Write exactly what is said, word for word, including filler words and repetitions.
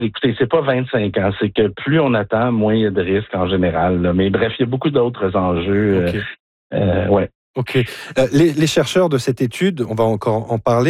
Écoutez, c'est pas vingt-cinq ans, c'est que plus on attend, moins il y a de risques en général, là. Mais bref, il y a beaucoup d'autres enjeux. OK. Euh, euh, ouais. OK. Euh, les, les chercheurs de cette étude, on va encore en parler,